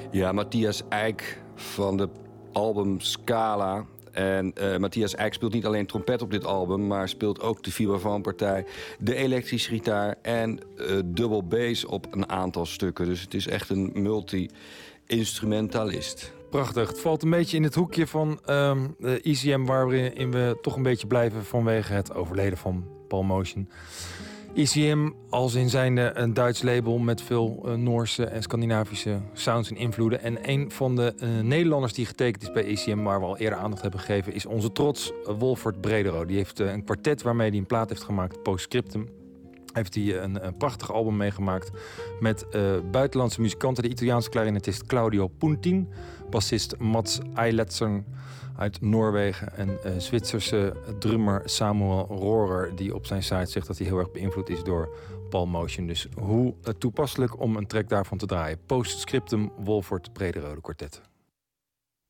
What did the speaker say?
Ja, Matthias Eyck van de album Scala. En Matthias Eyck speelt niet alleen trompet op dit album, maar speelt ook de vibrafoonpartij, de elektrische gitaar en dubbel bass op een aantal stukken. Dus het is echt een multi-instrumentalist. Prachtig. Het valt een beetje in het hoekje van ECM waarin we toch een beetje blijven vanwege het overleden van Paul Motian. ECM als in zijnde een Duits label met veel Noorse en Scandinavische sounds en invloeden. En een van de Nederlanders die getekend is bij ECM, waar we al eerder aandacht hebben gegeven, is onze trots Wolfert Bredero. Die heeft een kwartet waarmee hij een plaat heeft gemaakt, Postscriptum. Heeft hij een prachtig album meegemaakt met buitenlandse muzikanten. De Italiaanse klarinetist Claudio Puntin, bassist Mats Eilertsen uit Noorwegen en Zwitserse drummer Samuel Rohrer, die op zijn site zegt dat hij heel erg beïnvloed is door Paul Motian. Dus hoe toepasselijk om een track daarvan te draaien. Postscriptum, Wolfert Bredero, de kwartet.